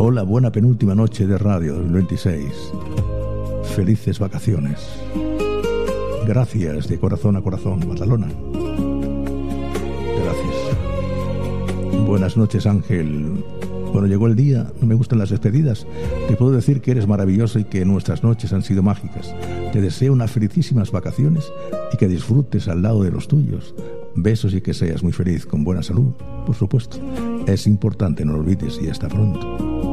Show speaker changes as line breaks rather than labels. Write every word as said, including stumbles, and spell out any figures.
Hola, buena penúltima noche de radio del veintiséis. Felices vacaciones. Gracias de corazón a corazón, Badalona. Gracias. Buenas noches, Ángel. Bueno, llegó el día, no me gustan las despedidas. Te puedo decir que eres maravilloso y que nuestras noches han sido mágicas. Te deseo unas felicísimas vacaciones y que disfrutes al lado de los tuyos. Besos y que seas muy feliz, con buena salud, por supuesto. Es importante, no lo olvides, y hasta pronto.